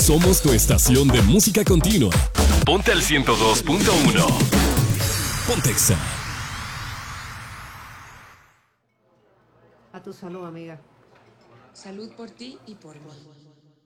Somos tu estación de música continua. Ponte al 102.1. Pontexa. A tu salud, amiga. Salud por ti y por mí.